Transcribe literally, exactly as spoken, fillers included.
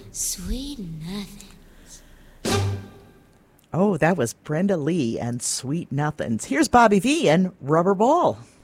Sweet nothing. Oh, that was Brenda Lee and Sweet Nothings. Here's Bobby V and Rubber Ball.